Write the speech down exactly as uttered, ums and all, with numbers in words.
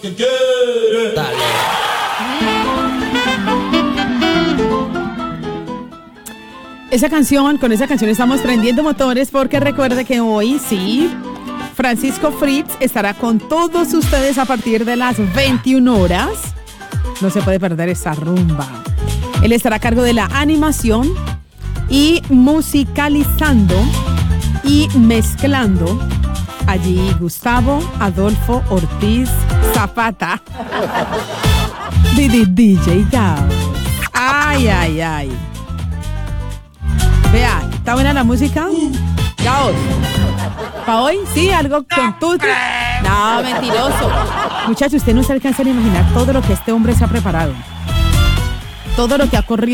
¿Qué quiere? Dale. Esa canción, con esa canción estamos prendiendo motores porque recuerde que hoy sí, Francisco Fritz estará con todos ustedes a partir de las veintiuna horas. No se puede perder esa rumba. Él estará a cargo de la animación y musicalizando y mezclando allí Gustavo Adolfo Ortiz Zapata. D J Gao. Ay, ay, ay. Vea, ¿está buena la música? Gao. ¿Para hoy? Sí, algo con tutti. No, mentiroso. Muchachos, usted no se alcanza a imaginar todo lo que este hombre se ha preparado. Todo lo que ha corrido.